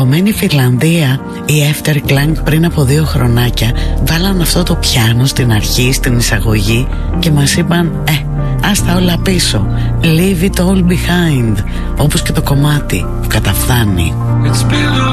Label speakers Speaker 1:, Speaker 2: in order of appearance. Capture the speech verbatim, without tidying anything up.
Speaker 1: απαγωμένη Φινλανδία, οι Efterklang πριν από δύο χρονάκια βάλαν αυτό το πιάνο στην αρχή, στην εισαγωγή, και μας είπαν ε, άστα όλα πίσω, leave it all behind, όπως και το κομμάτι που καταφθάνει.